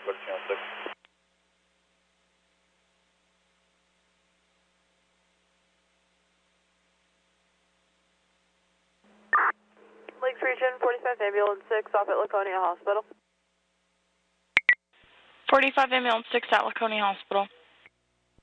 1406. Lakes Region 45 Ambulance 6 off at Laconia Hospital. 45 Ambulance 6 at Laconia Hospital.